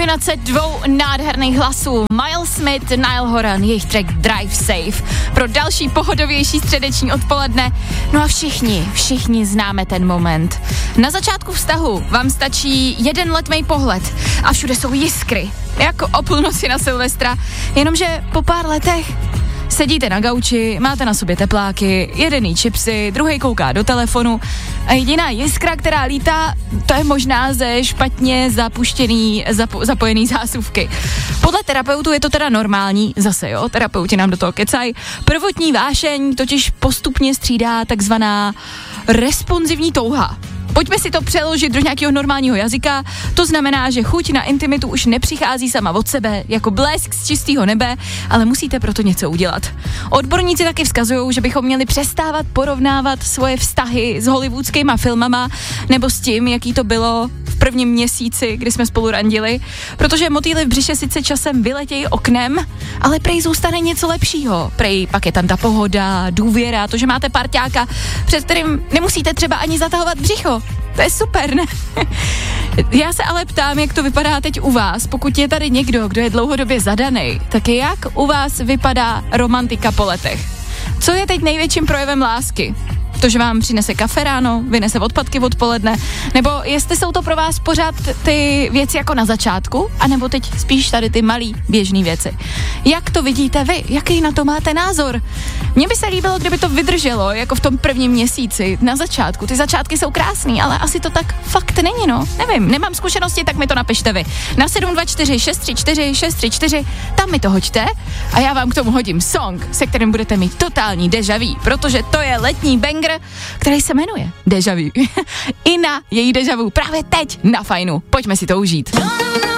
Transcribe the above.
kombinace dvou nádherných hlasů. Miles Smith, Niall Horan, jejich track Drive Safe. Pro další pohodovější středeční odpoledne. No a všichni známe ten moment. Na začátku vztahu vám stačí jeden letmej pohled a všude jsou jiskry. Jako o půlnoci na Silvestra, jenomže po pár letech sedíte na gauči, máte na sobě tepláky, jeden jí chipsy, druhý kouká do telefonu a jediná jiskra, která lítá, to je možná ze špatně zapojený zásuvky. Podle terapeutů je to teda normální, zase jo, terapeuti nám do toho kecají. Prvotní vášeň totiž postupně střídá takzvaná responsivní touha. Pojďme si to přeložit do nějakého normálního jazyka. To znamená, že chuť na intimitu už nepřichází sama od sebe, jako blesk z čistého nebe, ale musíte proto něco udělat. Odborníci taky vzkazují, že bychom měli přestávat porovnávat svoje vztahy s hollywoodskýma filmama nebo s tím, jaký to bylo v prvním měsíci, kdy jsme spolu randili, protože motýly v břiše sice časem vyletějí oknem, ale prej zůstane něco lepšího. Prej pak je tam ta pohoda, důvěra, to, že máte parťáka, před kterým nemusíte třeba ani zatahovat břicho. To je super, ne? Já se ale ptám, jak to vypadá teď u vás. Pokud je tady někdo, kdo je dlouhodobě zadaný, tak jak u vás vypadá romantika po letech? Co je teď největším projevem lásky? To, že vám přinese kafe ráno, vynese odpadky odpoledne, nebo jestli jsou to pro vás pořád ty věci jako na začátku, anebo teď spíš tady ty malý běžný věci. Jak to vidíte vy? Jaký na to máte názor? Mně by se líbilo, kdyby to vydrželo, jako v tom prvním měsíci, na začátku. Ty začátky jsou krásný, ale asi to tak fakt není, no. Nevím, nemám zkušenosti, tak mi to napište vy. Na 724 634 634, tam mi to hoďte a já vám k tomu hodím song, se kterým budete mít totální déjà vu, protože to je letní banger, který se jmenuje Déjà vu. I na její déjà vu právě teď na Fajnu. Pojďme si to užít.